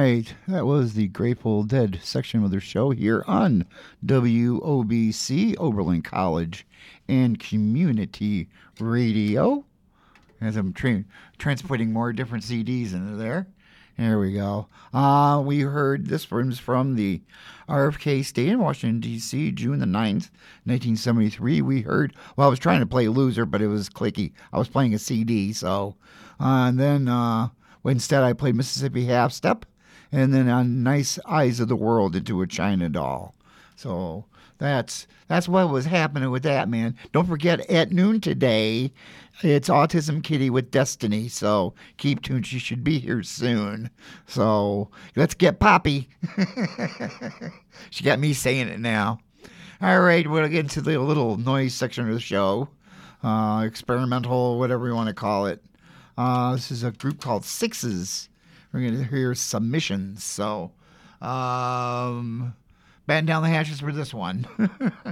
right, that was the Grateful Dead section of their show here on WOBC, Oberlin College and Community Radio. As I'm transporting more different CDs into there. There we go. We heard this from the RFK State in Washington, D.C., June the 9th, 1973. We heard, well, I was trying to play Loser, but it was clicky. I was playing a CD, so. And then instead I played Mississippi Half Step, and then on Nice Eyes of the World into a China Doll. So that's what was happening with that, man. Don't forget, at noon today, it's Autism Kitty with Destiny, so keep tuned. She should be here soon. So let's get Poppy. She got me saying it now. All right, we'll get into the little noise section of the show. Experimental, whatever you want to call it. This is a group called Sixes. We're going to hear Submissions. So, batten down the hatches for this one.